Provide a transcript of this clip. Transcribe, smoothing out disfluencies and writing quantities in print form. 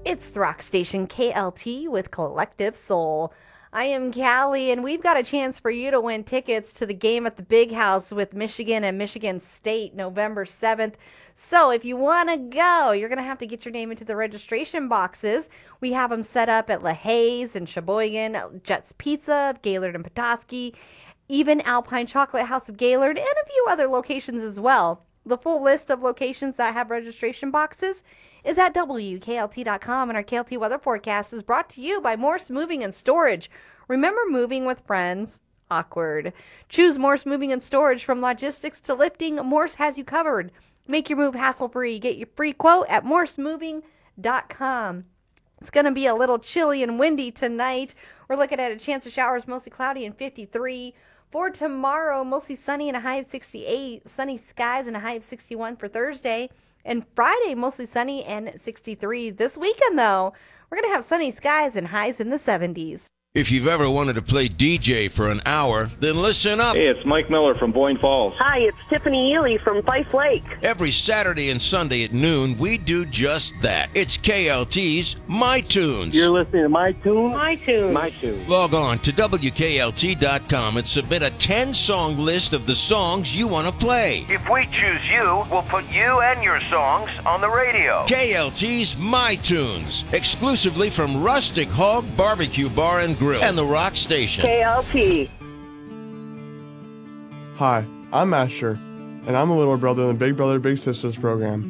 It's the rock station KLT with Collective Soul. I am Callie, and we've got a chance for you to win tickets to the game at the Big House with Michigan and Michigan State November 7th. So if you want to go, you're going to have to get your name into the registration boxes. We have them set up at LaHaye's and Sheboygan, Jets Pizza, Gaylord and Petoskey, even Alpine Chocolate House of Gaylord, and a few other locations as well. The full list of locations that have registration boxes is at WKLT.com, and our KLT weather forecast is brought to you by Morse Moving and Storage. Remember moving with friends? Awkward. Choose Morse Moving and Storage. From logistics to lifting, Morse has you covered. Make your move hassle-free. Get your free quote at morsemoving.com. It's going to be a little chilly and windy tonight. We're looking at a chance of showers, mostly cloudy and 53. For tomorrow, mostly sunny and a high of 68. Sunny skies and a high of 61 for Thursday. And Friday, mostly sunny and 63. This weekend, though, we're going to have sunny skies and highs in the 70s. If you've ever wanted to play DJ for an hour, then listen up. Hey, it's Mike Miller from Boyne Falls. Hi, it's Tiffany Ely from Fife Lake. Every Saturday and Sunday at noon, we do just that. It's KLT's My Tunes. You're listening to My Tunes? My Tunes. My Tunes. Log on to WKLT.com and submit a 10-song list of the songs you want to play. If we choose you, we'll put you and your songs on the radio. KLT's My Tunes, exclusively from Rustic Hog Barbecue Bar and Grill and the Rock Station. KLT. Hi, I'm Asher, and I'm a little brother in the Big Brother Big Sisters program.